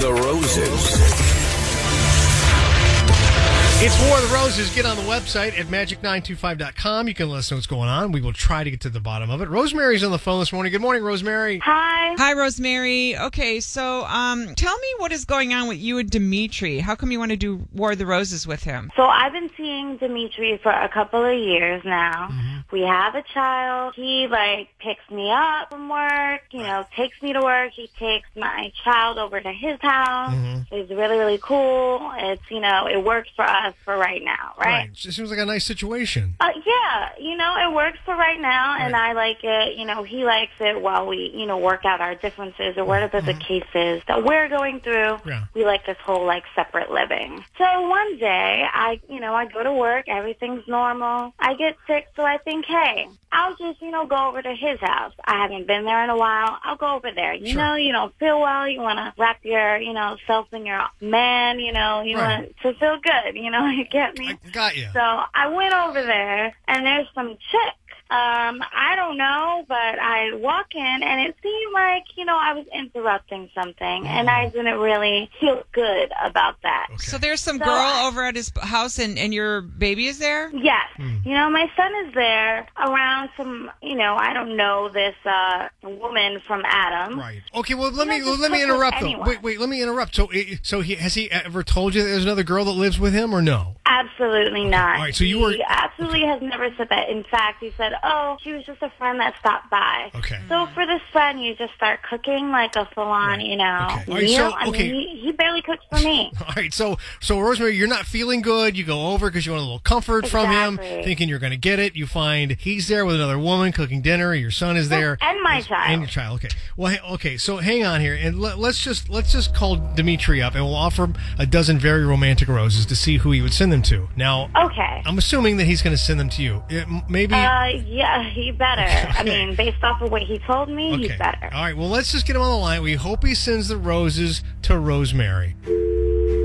the Roses. It's War of the Roses. Get on the website at magic925.com. You can let us know what's going on. We will try to get to the bottom of it. Rosemary's on the phone this morning. Good morning, Rosemary. Hi. Hi, Rosemary. Okay, so tell me what is going on with you and Dimitri. How come you want to do War of the Roses with him? So I've been seeing Dimitri for a couple of years now. Mm-hmm. We have a child. He, picks me up from work, takes me to work. He takes my child over to his house. Mm-hmm. It's really, really cool. It's, it works for us for right now, right? It seems like a nice situation. Yeah, it works for right now, and I like it. He likes it while we, work out our differences or whatever the case is that we're going through. Yeah. We like this whole, separate living. So one day, I go to work, everything's normal. I get sick, so I think, hey, I'll just, go over to his house. I haven't been there in a while. I'll go over there. You know, you don't feel well. You want to wrap your, self in your man, you want to feel good, you get me? I got you. So I went over there, and there's some chick. I don't know, but I walk in, and it seemed like, I was interrupting something, and I didn't really feel good about that. Okay. So there's some girl over at his house, and your baby is there? Yes. My son is there around some, I don't know, this woman from Adam. Right. Okay, well, let me interrupt, though. Wait, let me interrupt. So has he ever told you that there's another girl that lives with him, or no? Absolutely not. All right, so he absolutely has never said that. In fact, he said, oh, she was just a friend that stopped by. Okay. So for this friend, you just start cooking like a full-on, okay. meal. Right, he barely cooks for me. All right, so Rosemary, you're not feeling good. You go over because you want a little comfort from him, thinking you're going to get it. You find he's there with another woman cooking dinner. Your son is there. And my child. And your child. Okay. Well, okay, so hang on here, and let's just call Dimitri up, and we'll offer him a dozen very romantic roses to see who he would send them to. Now, okay. I'm assuming that he's going to send them to you. Maybe. Yeah, he better. Okay. I mean, based off of what he told me, he's better. All right. Well, let's just get him on the line. We hope he sends the roses to Rosemary.